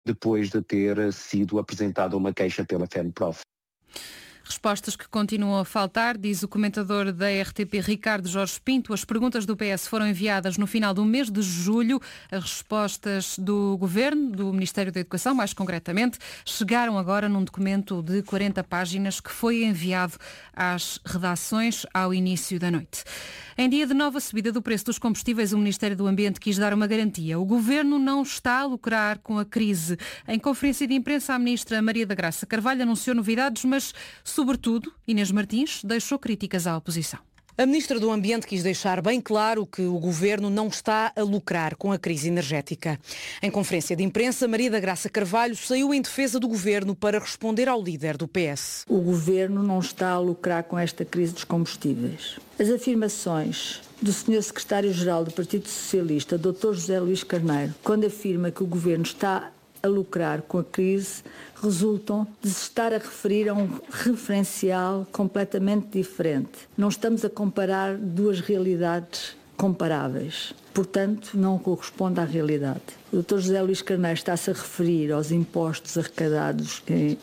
depois de ter sido apresentada uma queixa pela FENPROF. Respostas que continuam a faltar, diz o comentador da RTP Ricardo Jorge Pinto. As perguntas do PS foram enviadas no final do mês de julho. As respostas do Governo, do Ministério da Educação, mais concretamente, chegaram agora num documento de 40 páginas que foi enviado às redações ao início da noite. Em dia de nova subida do preço dos combustíveis, o Ministério do Ambiente quis dar uma garantia. O Governo não está a lucrar com a crise. Em conferência de imprensa, a Ministra Maria da Graça Carvalho anunciou novidades, mas, sobretudo, Inês Martins deixou críticas à oposição. A Ministra do Ambiente quis deixar bem claro que o Governo não está a lucrar com a crise energética. Em conferência de imprensa, Maria da Graça Carvalho saiu em defesa do Governo para responder ao líder do PS. O Governo não está a lucrar com esta crise dos combustíveis. As afirmações do Sr. Secretário-Geral do Partido Socialista, Dr. José Luís Carneiro, quando afirma que o Governo está a lucrar com a crise, resultam de se estar a referir a um referencial completamente diferente. Não estamos a comparar duas realidades comparáveis. Portanto, não corresponde à realidade. O Dr. José Luís Carneiro está-se a referir aos impostos arrecadados em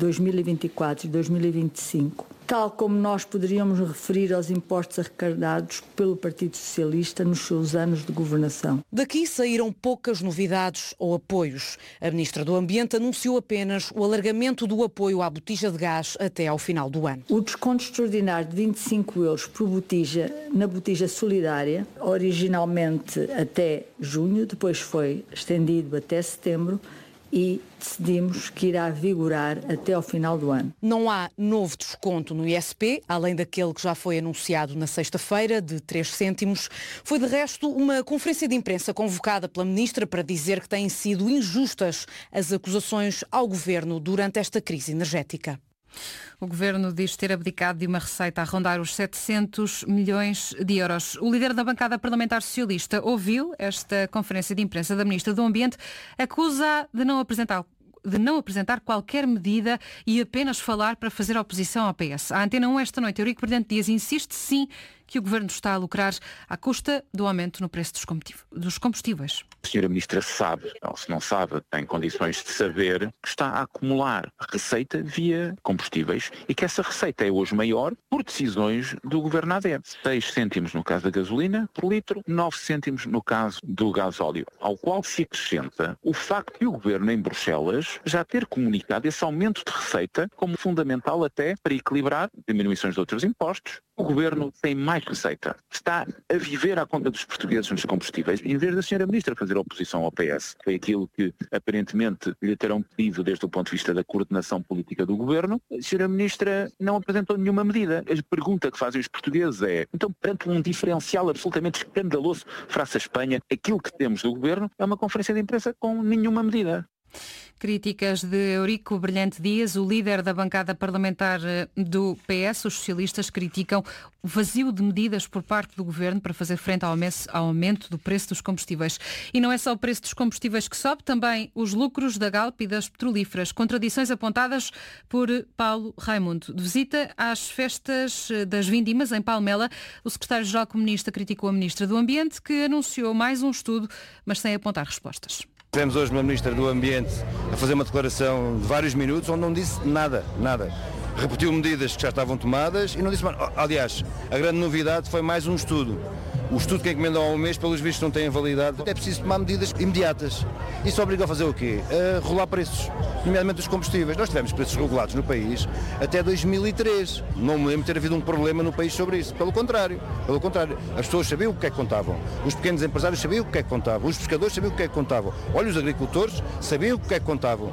2024 e 2025, tal como nós poderíamos referir aos impostos arrecadados pelo Partido Socialista nos seus anos de governação. Daqui saíram poucas novidades ou apoios. A Ministra do Ambiente anunciou apenas o alargamento do apoio à botija de gás até ao final do ano. O desconto extraordinário de 25 euros por botija na botija solidária, originalmente até junho, depois foi estendido até setembro, e decidimos que irá vigorar até ao final do ano. Não há novo desconto no ISP, além daquele que já foi anunciado na sexta-feira, de 3 cêntimos. Foi, de resto, uma conferência de imprensa convocada pela Ministra para dizer que têm sido injustas as acusações ao Governo durante esta crise energética. O Governo diz ter abdicado de uma receita a rondar os 700 milhões de euros. O líder da bancada parlamentar socialista ouviu esta conferência de imprensa da Ministra do Ambiente, acusa de não apresentar qualquer medida e apenas falar para fazer oposição ao PS. À Antena 1 esta noite, Eurico Brilhante Dias insiste sim que o Governo está a lucrar à custa do aumento no preço dos combustíveis. A Sra. Ministra sabe, ou se não sabe, tem condições de saber que está a acumular receita via combustíveis e que essa receita é hoje maior por decisões do Governo AD. 6 cêntimos no caso da gasolina por litro, 9 cêntimos no caso do gasóleo, ao qual se acrescenta o facto de o Governo em Bruxelas já ter comunicado esse aumento de receita como fundamental até para equilibrar diminuições de outros impostos. O Governo tem mais receita. Está a viver à conta dos portugueses nos combustíveis, em vez da Sra. Ministra fazer oposição ao PS. Foi aquilo que, aparentemente, lhe terão pedido desde o ponto de vista da coordenação política do Governo. A Sra. Ministra não apresentou nenhuma medida. A pergunta que fazem os portugueses é, então, perante um diferencial absolutamente escandaloso face à Espanha, aquilo que temos do Governo é uma conferência de imprensa com nenhuma medida. Críticas de Eurico Brilhante Dias, o líder da bancada parlamentar do PS. Os socialistas criticam o vazio de medidas por parte do Governo para fazer frente ao aumento do preço dos combustíveis. E não é só o preço dos combustíveis que sobe, também os lucros da Galp e das petrolíferas. Contradições apontadas por Paulo Raimundo. De visita às festas das Vindimas, em Palmela, o secretário-geral comunista criticou a Ministra do Ambiente, que anunciou mais um estudo, mas sem apontar respostas. Tivemos hoje uma Ministra do Ambiente a fazer uma declaração de vários minutos onde não disse nada. Repetiu medidas que já estavam tomadas e não disse mais. Aliás, a grande novidade foi mais um estudo. O estudo que encomendam há um mês, pelos vistos, não tem validade. É preciso tomar medidas imediatas. Isso obriga a fazer o quê? A regular preços, nomeadamente os combustíveis. Nós tivemos preços regulados no país até 2003. Não me lembro de ter havido um problema no país sobre isso. Pelo contrário. As pessoas sabiam o que é que contavam. Os pequenos empresários sabiam o que é que contavam. Os pescadores sabiam o que é que contavam. Olha, os agricultores sabiam o que é que contavam.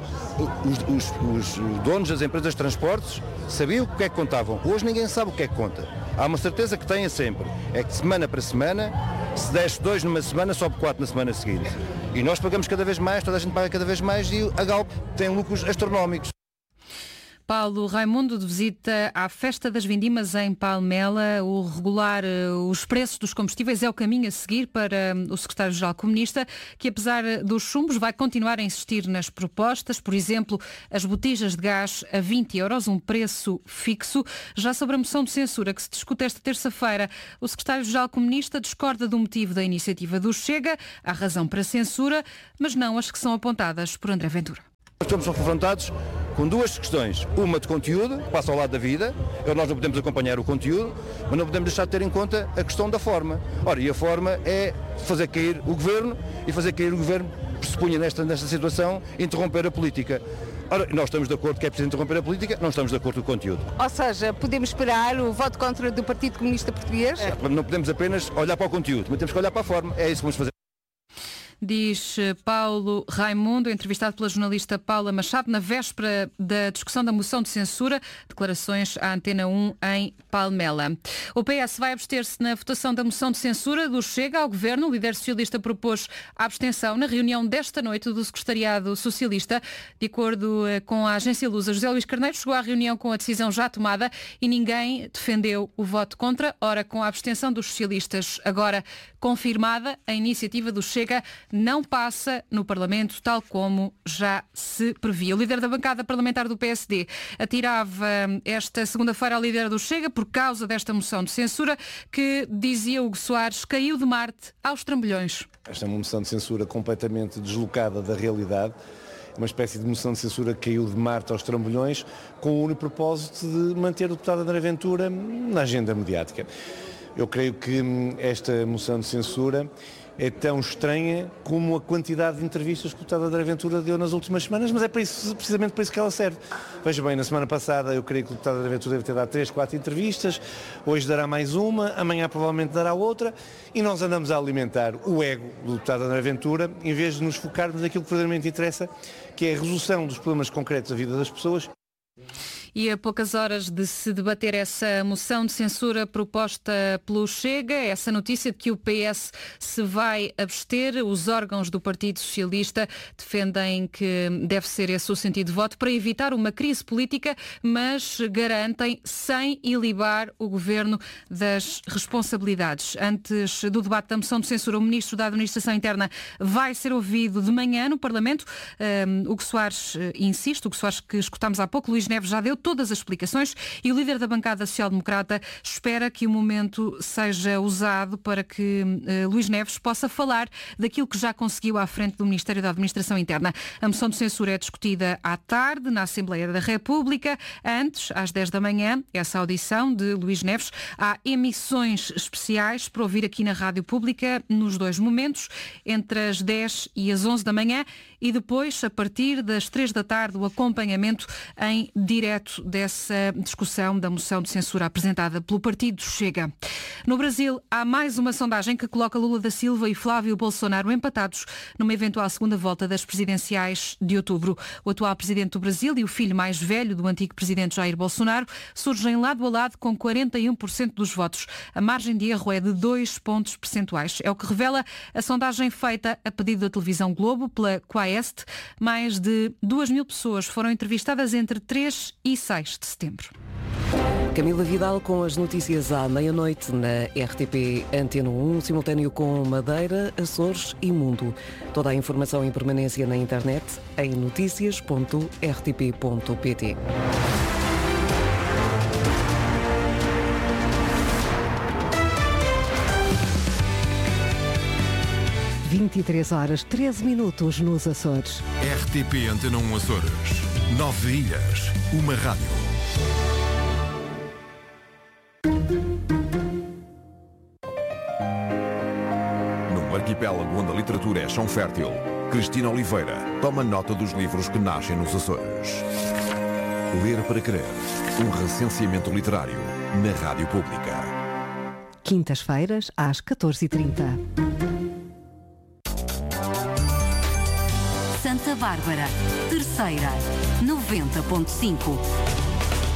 Os donos das empresas de transportes sabiam o que é que contavam. Hoje ninguém sabe o que é que conta. Há uma certeza que tenha sempre. É que semana para semana, se desce 2 numa semana, sobe 4 na semana seguinte. E nós pagamos cada vez mais, toda a gente paga cada vez mais e a Galp tem lucros astronómicos. Paulo Raimundo, de visita à Festa das Vindimas em Palmela. O regular os preços dos combustíveis é o caminho a seguir para o secretário-geral comunista, que apesar dos chumbos vai continuar a insistir nas propostas. Por exemplo, as botijas de gás a 20 euros, um preço fixo. Já sobre a moção de censura que se discute esta terça-feira, o secretário-geral comunista discorda do motivo da iniciativa do Chega. Há razão para censura, mas não as que são apontadas por André Ventura. Estamos confrontados com duas questões. Uma de conteúdo, que passa ao lado da vida. Nós não podemos acompanhar o conteúdo, mas não podemos deixar de ter em conta a questão da forma. Ora, e a forma é fazer cair o governo, e fazer cair o governo pressupunha nesta situação interromper a política. Ora, nós estamos de acordo que é preciso interromper a política, não estamos de acordo com o conteúdo. Ou seja, podemos esperar o voto contra do Partido Comunista Português? Não podemos apenas olhar para o conteúdo, mas temos que olhar para a forma. É isso que vamos fazer. Diz Paulo Raimundo, entrevistado pela jornalista Paula Machado, na véspera da discussão da moção de censura, declarações à Antena 1 em Palmela. O PS vai abster-se na votação da moção de censura do Chega ao Governo. O líder socialista propôs a abstenção na reunião desta noite do Secretariado Socialista. De acordo com a agência Lusa, José Luís Carneiro chegou à reunião com a decisão já tomada e ninguém defendeu o voto contra. Ora, com a abstenção dos socialistas agora confirmada, a iniciativa do Chega não passa no Parlamento, tal como já se previa. O líder da bancada parlamentar do PSD atirava esta segunda-feira ao líder do Chega por causa desta moção de censura que, dizia Hugo Soares, caiu de Marte aos trambolhões. Esta é uma moção de censura completamente deslocada da realidade, uma espécie de moção de censura que caiu de Marte aos trambolhões, com o único propósito de manter o deputado André Ventura na agenda mediática. Eu creio que esta moção de censura é tão estranha como a quantidade de entrevistas que o deputado André Ventura deu nas últimas semanas, mas é precisamente para isso que ela serve. Veja bem, na semana passada eu creio que o deputado André Ventura deve ter dado 3, 4 entrevistas, hoje dará mais uma, amanhã provavelmente dará outra, e nós andamos a alimentar o ego do deputado André Ventura, em vez de nos focarmos naquilo que verdadeiramente interessa, que é a resolução dos problemas concretos da vida das pessoas. E a poucas horas de se debater essa moção de censura proposta pelo Chega, essa notícia de que o PS se vai abster, os órgãos do Partido Socialista defendem que deve ser esse o sentido de voto para evitar uma crise política, mas garantem sem ilibar o governo das responsabilidades. Antes do debate da moção de censura, o Ministro da Administração Interna vai ser ouvido de manhã no Parlamento. Hugo Soares insiste, Hugo Soares que escutámos há pouco, Luís Neves já deu todas as explicações e o líder da bancada social-democrata espera que o momento seja usado para que Luís Neves possa falar daquilo que já conseguiu à frente do Ministério da Administração Interna. A moção de censura é discutida à tarde na Assembleia da República. Antes, às 10 da manhã, essa audição de Luís Neves. Há emissões especiais para ouvir aqui na Rádio Pública nos dois momentos, entre as 10 e as 11 da manhã e depois, a partir das 3 da tarde, o acompanhamento em direto dessa discussão da moção de censura apresentada pelo Partido Chega. No Brasil, há mais uma sondagem que coloca Lula da Silva e Flávio Bolsonaro empatados numa eventual segunda volta das presidenciais de outubro. O atual presidente do Brasil e o filho mais velho do antigo presidente Jair Bolsonaro surgem lado a lado com 41% dos votos. A margem de erro é de 2 pontos percentuais. É o que revela a sondagem feita a pedido da televisão Globo pela Quaest. Mais de 2.000 pessoas foram entrevistadas entre 3 e 6 de setembro. Camila Vidal com as notícias à meia-noite na RTP Antena 1, simultâneo com Madeira, Açores e Mundo. Toda a informação em permanência na internet em noticias.rtp.pt. (23h13) nos Açores. RTP Antena 1 Açores. 9 ilhas, uma rádio. Num arquipélago onde a literatura é chão fértil, Cristina Oliveira toma nota dos livros que nascem nos Açores. Ler para Crer, um recenseamento literário na Rádio Pública. Quintas-feiras, às 14h30. Santa Bárbara, terceira, 90.5.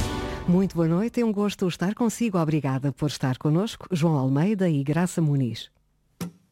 Muito boa noite, é um gosto estar consigo. Obrigada por estar connosco, João Almeida e Graça Muniz.